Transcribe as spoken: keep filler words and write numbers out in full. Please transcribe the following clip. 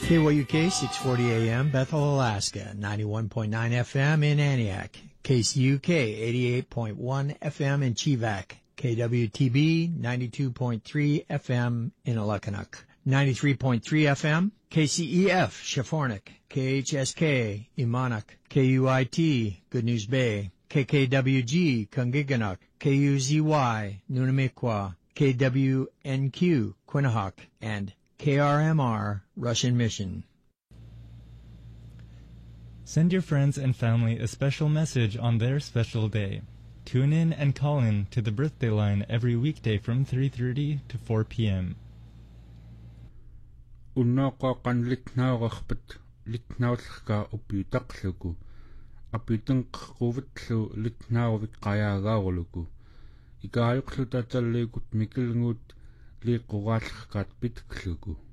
K Y U K six forty A M, Bethel, Alaska, ninety-one point nine F M in Antioch, K C U K eighty-eight point one F M in Chivac, K W T B ninety-two point three F M in Alakanuk, ninety-three point three F M, K C E F, Shafornik, K H S K, Imanak, K U I T, Good News Bay, K K W G, Kungiganuk, K U Z Y, Nunamiqua, K W N Q, Quinnahock, and K R M R, Russian Mission. Send your friends and family a special message on their special day. Tune in and call in to the birthday line every weekday from three thirty to four p.m. Unnoqoqan litnaaqarpat litnaullerkaa uppiutaqluku apitenqquvittlu litnaaruvik qayaagaaruluku ikaayuqlu tatalliikut mikilnguut liiqquraallerkaat pitkluku